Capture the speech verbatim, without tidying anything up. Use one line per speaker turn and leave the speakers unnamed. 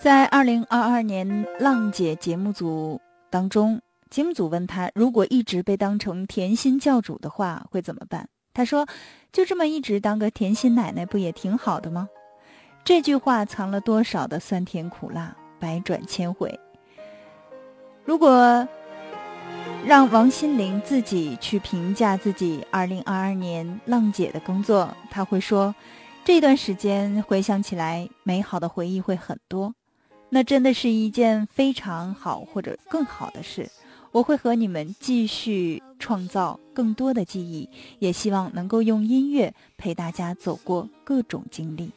在二零二二年浪姐节目组当中，节目组问他，如果一直被当成甜心教主的话会怎么办？他说，就这么一直当个甜心奶奶不也挺好的吗？这句话藏了多少的酸甜苦辣，百转千回。如果让王心凌自己去评价自己二零二二年浪姐的工作，他会说，这段时间回想起来，美好的回忆会很多，那真的是一件非常好或者更好的事。我会和你们继续创造更多的记忆，也希望能够用音乐陪大家走过各种经历。